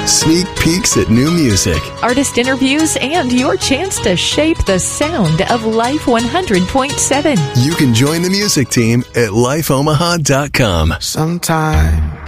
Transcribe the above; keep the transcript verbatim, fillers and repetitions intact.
sneak peeks at new music, artist interviews, and your chance to shape the sound of Life one hundred point seven. You can join the music team at life omaha dot com. Sometime